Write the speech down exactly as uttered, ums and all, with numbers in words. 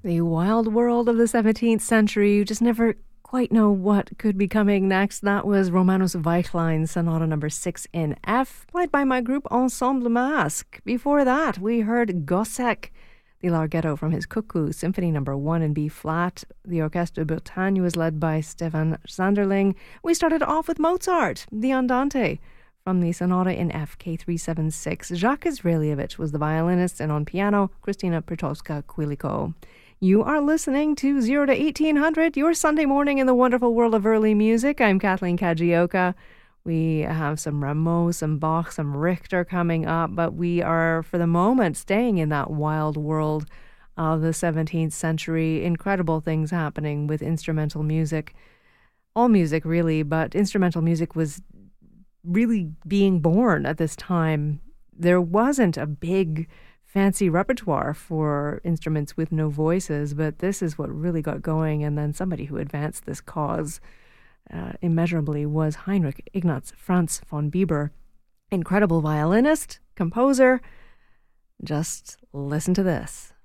The wild world of the seventeenth century. You just never quite know what could be coming next. That was Romanos Weichlein, Sonata number six in F, played by my group Ensemble Masque. Before that, we heard Gossec, the Larghetto from his Cuckoo, Symphony number one in B flat. The Orchestre de Bretagne was led by Stefan Sanderling. We started off with Mozart, the Andante, from the Sonata in F, K three seventy-six. Jacques Israelievich was the violinist, and on piano, Kristina Pertowska-Kwiliko. You are listening to zero to eighteen hundred, your Sunday morning in the wonderful world of early music. I'm Kathleen Kajioka. We have some Rameau, some Bach, some Richter coming up, but we are, for the moment, staying in that wild world of the seventeenth century. Incredible things happening with instrumental music. All music, really, but instrumental music was really being born at this time. There wasn't a big fancy repertoire for instruments with no voices, but this is what really got going. And then somebody who advanced this cause uh, immeasurably was Heinrich Ignaz Franz von Bieber. Incredible violinist, composer. Just listen to this.